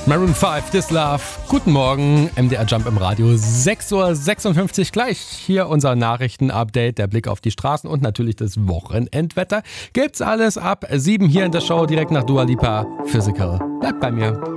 Maroon 5, This Love. Guten Morgen, MDR Jump im Radio. 6.56 Uhr gleich. Hier unser Nachrichten-Update, der Blick auf die Straßen und natürlich das Wochenendwetter. Gibt's alles ab 7 hier in der Show, direkt nach Dua Lipa. Physical. Bleibt bei mir.